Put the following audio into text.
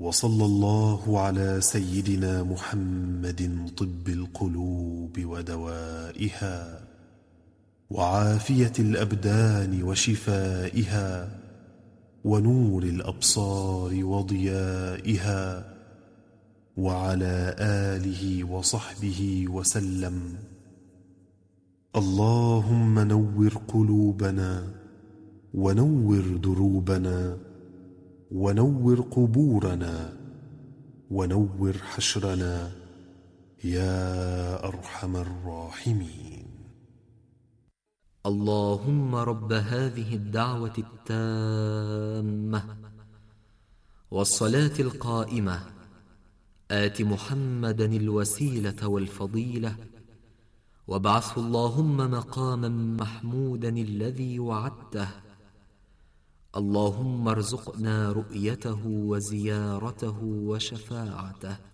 وصلى الله على سيدنا محمد طب القلوب ودوائها وعافية الأبدان وشفائها ونور الأبصار وضيائها، وعلى آله وصحبه وسلم. اللهم نور قلوبنا ونور دروبنا ونور قبورنا ونور حشرنا يا أرحم الراحمين. اللهم رب هذه الدعوة التامة والصلاة القائمة آت محمدا الوسيلة والفضيلة وابعثه اللهم مقاما محمودا الذي وعدته. اللهم ارزقنا رؤيته وزيارته وشفاعته